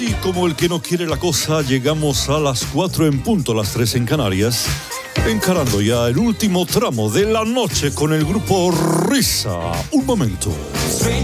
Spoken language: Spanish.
Y como el que no quiere la cosa, llegamos a las 4 en punto, las 3 en Canarias, encarando ya el último tramo de la noche con el grupo Risa. Un momento.